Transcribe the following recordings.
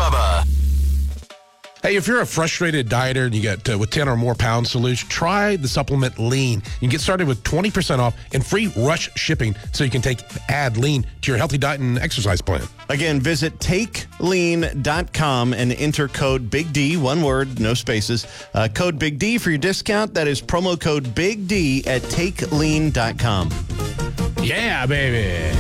Bubba. Hey, if you're a frustrated dieter and you get with 10 or more pound solution, try the supplement Lean. You can get started with 20% off and free rush shipping so you can add Lean to your healthy diet and exercise plan. Again, visit takelean.com and enter code Big D, one word, no spaces. Code Big D for your discount. That is promo code Big D at takelean.com. Yeah, baby.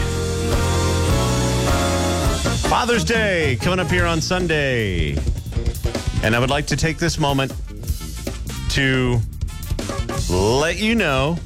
Father's Day coming up here on Sunday. And I would like to take this moment to let you know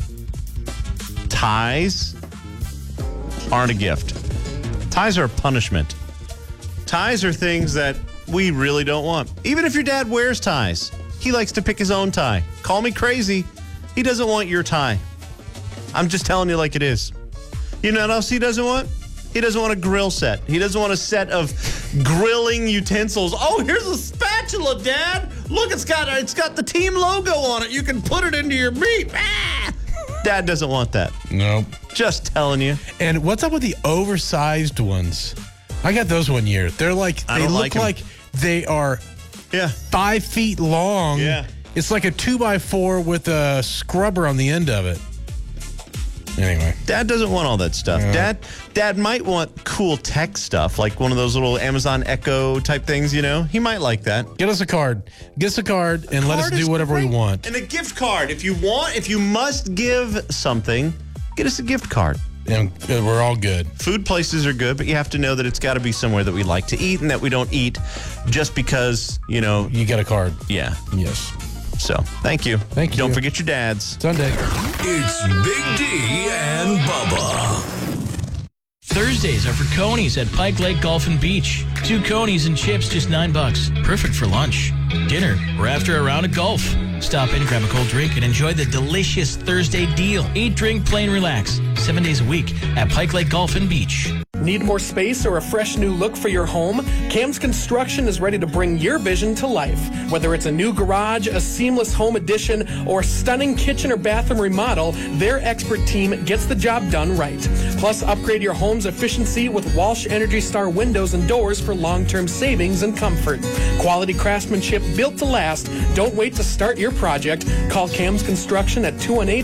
ties aren't a gift. Ties are a punishment. Ties are things that we really don't want. Even if your dad wears ties, he likes to pick his own tie. Call me crazy. He doesn't want your tie. I'm just telling you like it is. You know what else he doesn't want? He doesn't want a grill set. He doesn't want a set of grilling utensils. Oh, here's a spatula, Dad. Look, it's got the team logo on it. You can put it into your meat. Ah! Dad doesn't want that. Nope. Just telling you. And what's up with the oversized ones? I got those one year. They're like, they look like they are 5 feet long. Yeah. It's like a 2x4 with a scrubber on the end of it. Anyway. Dad doesn't want all that stuff. Dad might want cool tech stuff, like one of those little Amazon Echo type things, you know? He might like that. Get us a card. Get us a card and let us do whatever we want. And a gift card. If you must give something, get us a gift card. And we're all good. Food places are good, but you have to know that it's got to be somewhere that we like to eat and that we don't eat just because, you know. You get a card. Yeah. Yes. So, thank you. Thank you. Don't forget your dads. Sunday. It's Big D and Bubba. Thursdays are for Conies at Pike Lake Golf and Beach. 2 Conies and chips, just $9. Perfect for lunch, dinner, or after a round of golf. Stop in, grab a cold drink, and enjoy the delicious Thursday deal. Eat, drink, play, and relax. 7 days a week at Pike Lake Golf and Beach. Need more space or a fresh new look for your home? Cam's Construction is ready to bring your vision to life. Whether it's a new garage, a seamless home addition, or stunning kitchen or bathroom remodel, their expert team gets the job done right. Plus, upgrade your home's efficiency with Walsh Energy Star windows and doors for long-term savings and comfort. Quality craftsmanship built to last. Don't wait to start your project. Call Cam's Construction at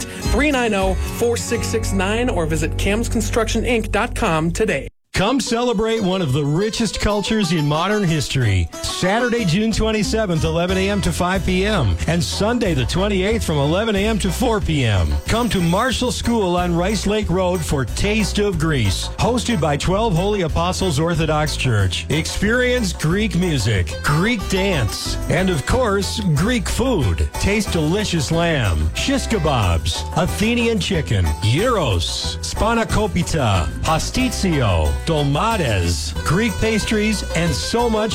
218-390-4669 or visit camsconstructioninc.com today. Come celebrate one of the richest cultures in modern history. Saturday, June 27th, 11 a.m. to 5 p.m. And Sunday, the 28th, from 11 a.m. to 4 p.m. Come to Marshall School on Rice Lake Road for Taste of Greece. Hosted by 12 Holy Apostles Orthodox Church. Experience Greek music, Greek dance, and of course, Greek food. Taste delicious lamb, shish kebabs, Athenian chicken, gyros, spanakopita, pastitsio, dolmades, Greek pastries, and so much